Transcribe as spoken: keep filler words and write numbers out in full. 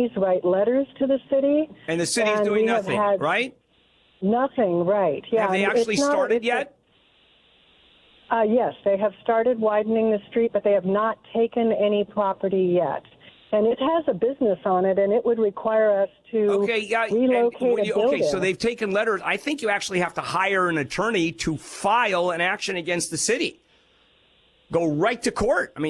attorneys write letters to the city. And the city's and doing we have nothing, had right? Nothing, right. Yeah. Have they and actually it's not- started it's- yet? Uh, yes, they have started widening the street, but they have not taken any property yet. And it has a business on it, and it would require us to Okay, yeah, and relocate when a you- building. okay, so they've taken letters. I think you actually have to hire an attorney to file an action against the city. Go right to court. I mean,